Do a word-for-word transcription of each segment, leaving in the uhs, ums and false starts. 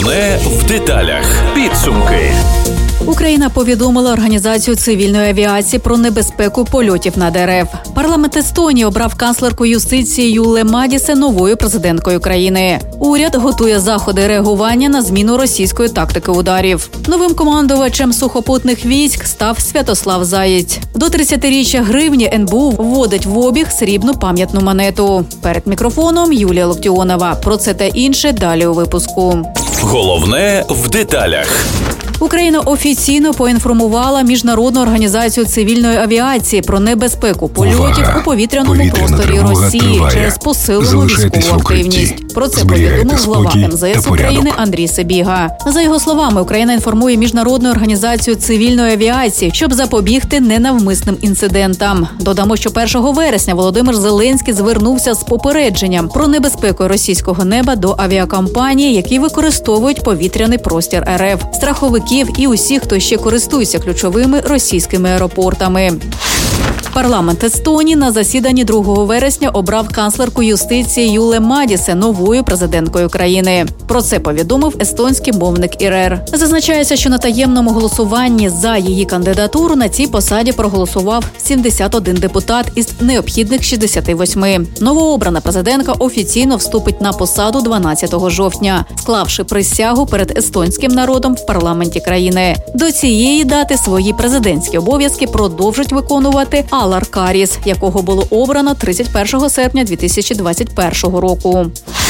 Головне в деталях. Підсумки. Україна повідомила Організацію цивільної авіації про небезпеку польотів над РФ. Парламент Естонії обрав канцлерку юстиції Юле Мадісе новою президенткою країни. Уряд готує заходи реагування на зміну російської тактики ударів. Новим командувачем сухопутних військ став Святослав Заєць. До тридцятиріччя гривні ен бе у вводить в обіг срібну пам'ятну монету. Перед мікрофоном Юлія Локтіонова. Про це та інше далі у випуску. Головне в деталях. Україна офіційно поінформувала Міжнародну організацію цивільної авіації про небезпеку польотів Увага! у повітряному Повітряна просторі Росії тривога через посилену Залишайтесь військову в укритті. активність. Про це Зберігайте повідомив глава спокій ем зе ес та України порядок. Андрій Сибіга. За його словами, Україна інформує Міжнародну організацію цивільної авіації, щоб запобігти ненавмисним інцидентам. Додамо, що першого вересня Володимир Зеленський звернувся з попередженням про небезпеку російського неба до авіакомпаній, які використовують повітряний простір ер еф, страховиків і усіх, хто ще користується ключовими російськими аеропортами. Парламент Естонії на засіданні другого вересня обрав канцлерку юстиції Юле Мадісе новою президенткою країни. Про це повідомив естонський мовник ай ар ер. Зазначається, що на таємному голосуванні за її кандидатуру на цій посаді проголосував сімдесят один депутат із необхідних шістдесят восьми. Новообрана президентка офіційно вступить на посаду дванадцятого жовтня, склавши присягу перед естонським народом в парламенті країни. До цієї дати свої президентські обов'язки продовжить виконувати Алар Каріс, якого було обрано тридцять першого серпня дві тисячі двадцять першого року.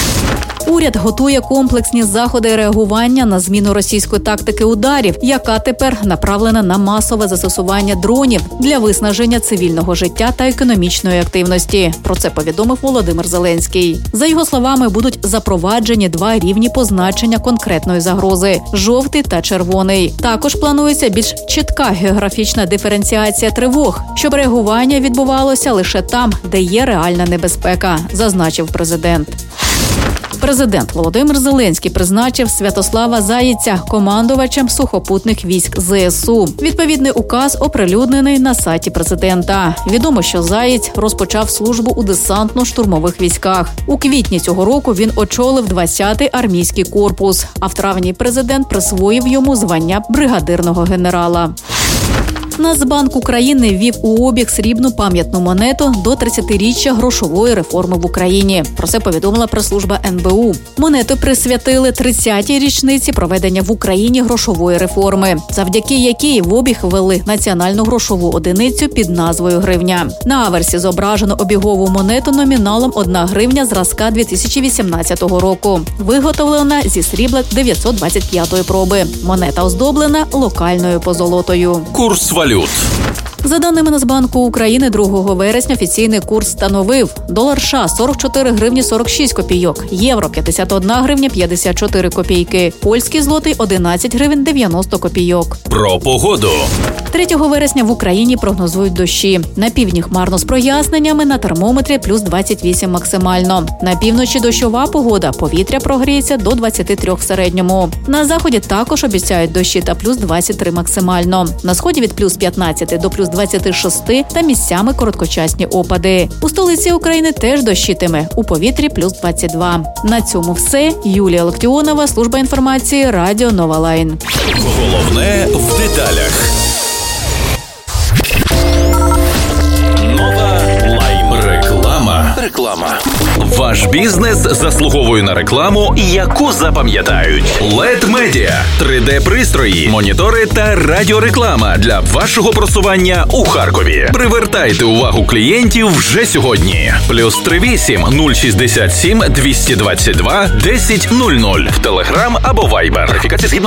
Уряд готує комплексні заходи реагування на зміну російської тактики ударів, яка тепер направлена на масове застосування дронів для виснаження цивільного життя та економічної активності. Про це повідомив Володимир Зеленський. За його словами, будуть запроваджені два рівні позначення конкретної загрози – жовтий та червоний. Також планується більш чітка географічна диференціація тривог, щоб реагування відбувалося лише там, де є реальна небезпека, зазначив президент. Президент Володимир Зеленський призначив Святослава Заєця командувачем сухопутних військ зе ес у. Відповідний указ оприлюднений на сайті президента. Відомо, що Заєць розпочав службу у десантно-штурмових військах. У квітні цього року він очолив двадцятий армійський корпус, а в травні президент присвоїв йому звання бригадирного генерала. Нацбанк України ввів у обіг срібну пам'ятну монету до тридцятиріччя грошової реформи в Україні. Про це повідомила прес-служба ен бе у. Монету присвятили тридцятій річниці проведення в Україні грошової реформи, завдяки якій в обіг ввели національну грошову одиницю під назвою гривня. На аверсі зображено обігову монету номіналом одна гривня зразка дві тисячі вісімнадцятого року. Виготовлена зі срібла дев'ятсот двадцять п'ятої проби. Монета оздоблена локальною позолотою. Курс валют. За даними Нацбанку України, другого вересня офіційний курс становив: долар США – сорок чотири гривні сорок шість копійок, євро – п'ятдесят одна гривня п'ятдесят чотири копійки, польський злотий – одинадцять гривень дев'яносто копійок. Про погоду. третього вересня в Україні прогнозують дощі. На півдні хмарно з проясненнями, на термометрі плюс двадцять вісім максимально. На півночі дощова погода, повітря прогріється до двадцяти трьох в середньому. На заході також обіцяють дощі та плюс двадцять три максимально. На сході від плюс п'ятнадцяти до плюс двадцяти шести та місцями короткочасні опади. У столиці України теж дощитиме, у повітрі плюс двадцять два. На цьому все. Юлія Локтіонова, служба інформації, Радіо Нова Лайн. Головне в деталях. Нова Лайн. Реклама. Реклама. Ваш бізнес заслуговує на рекламу, яку запам'ятають. лед Media – три де-пристрої, монітори та радіореклама для вашого просування у Харкові. Привертайте увагу клієнтів вже сьогодні. Плюс три вісім нуль шістдесят сім двісті двадцять два десять нуль нуль в Телеграм або Вайбер. Верифікація згідно